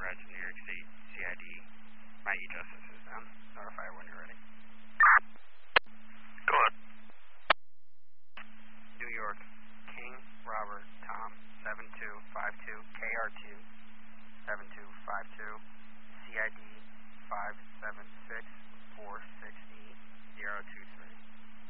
Reds in New York State, CID. My E-Justice is down. Notify when you're ready. Go on. New York, King, Robert, Tom, 7252, KR2, 7252, CID 576 460 023.